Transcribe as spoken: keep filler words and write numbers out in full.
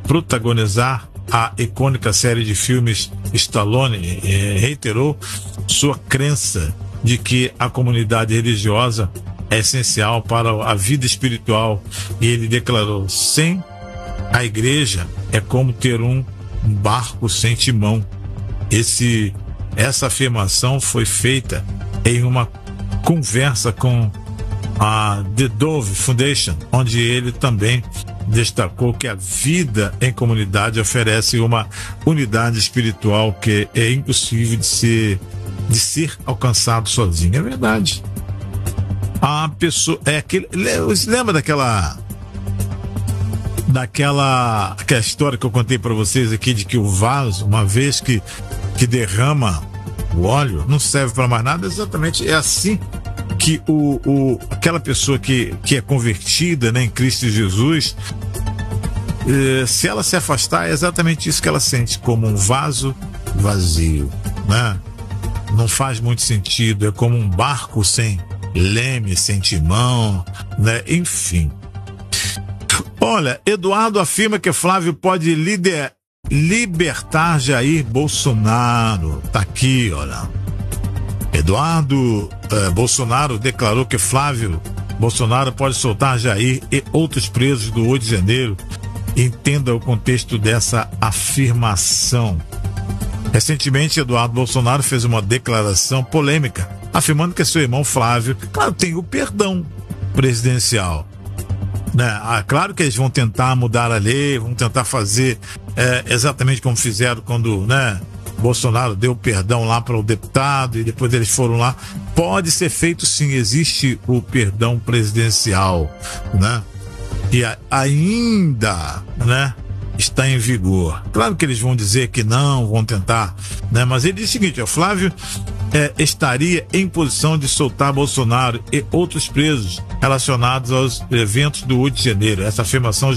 protagonizar a icônica série de filmes, Stallone eh, reiterou sua crença de que a comunidade religiosa é essencial para a vida espiritual, e ele declarou: sem a igreja é como ter um barco sem timão. Esse, essa afirmação foi feita em uma conversa com a The Dove Foundation, onde ele também destacou que a vida em comunidade oferece uma unidade espiritual que é impossível de ser, de ser alcançado sozinho. É verdade. A pessoa é aquele, lembra daquela daquela aquela história que eu contei para vocês aqui, de que o vaso, uma vez que que derrama o óleo, não serve para mais nada? Exatamente, é assim que o, o, aquela pessoa que, que é convertida, né, em Cristo Jesus, eh, se ela se afastar, é exatamente isso que ela sente, como um vaso vazio, né? Não faz muito sentido, é como um barco sem leme, sem timão, né? Enfim. Olha, Eduardo afirma que Flávio pode lider, libertar Jair Bolsonaro. Tá aqui, olha. Eduardo eh, Bolsonaro declarou que Flávio Bolsonaro pode soltar Jair e outros presos do oito de janeiro. Entenda o contexto dessa afirmação. Recentemente, Eduardo Bolsonaro fez uma declaração polêmica, afirmando que seu irmão Flávio, claro, tem o perdão presidencial, né? Ah, claro que eles vão tentar mudar a lei, vão tentar fazer é, exatamente como fizeram quando, né, Bolsonaro deu perdão lá para o deputado e depois eles foram lá. Pode ser feito sim, existe o perdão presidencial, né? E a, ainda, né, está em vigor. Claro que eles vão dizer que não, vão tentar, né? Mas ele diz o seguinte: o Flávio é, estaria em posição de soltar Bolsonaro e outros presos relacionados aos eventos do oito de janeiro. Essa afirmação